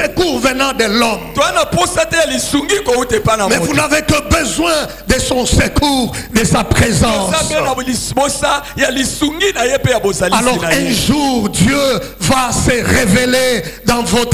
secours venant de l'homme. Mais vous n'avez que besoin de son secours, de sa présence. Alors un jour, Dieu va se révéler dans votre